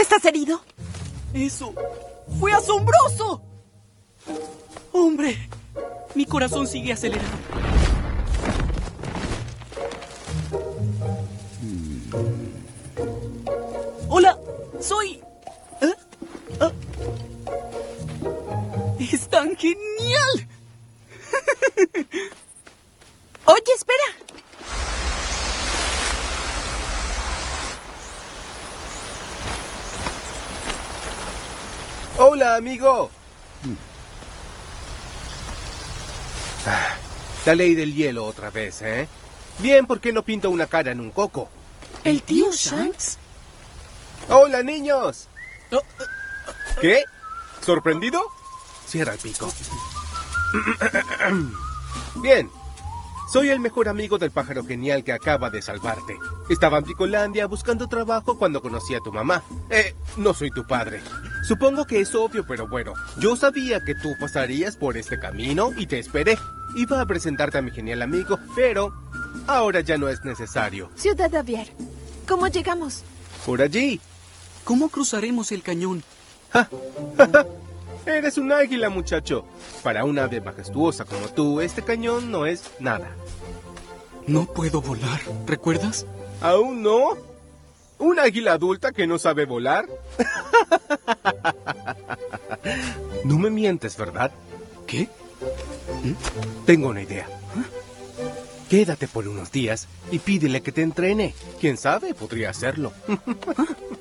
¿Estás herido? ¡Eso fue asombroso! ¡Hombre! Mi corazón sigue acelerado. ¡Hola! Soy... ¡Es tan genial! Oye, espera. ¡Hola, amigo! La ley del hielo otra vez, ¿eh? Bien, ¿por qué no pinto una cara en un coco? ¿El tío Shanks? ¡Hola, niños! Oh, ¿Qué? ¿Sorprendido? Cierra el pico. Bien. Soy el mejor amigo del pájaro genial que acaba de salvarte. Estaba en Picolandia buscando trabajo cuando conocí a tu mamá. No soy tu padre. Supongo que es obvio, pero bueno. Yo sabía que tú pasarías por este camino y te esperé. Iba a presentarte a mi genial amigo, pero ahora ya no es necesario. Ciudad Aviar. ¿Cómo llegamos? Por allí. ¿Cómo cruzaremos el cañón? Eres un águila, muchacho. Para un ave majestuosa como tú, este cañón no es nada. No puedo volar, ¿recuerdas? ¿Aún no? ¿Un águila adulta que no sabe volar? No me mientes, ¿verdad? ¿Qué? Tengo una idea. Quédate por unos días y pídele que te entrene. Quién sabe, podría hacerlo.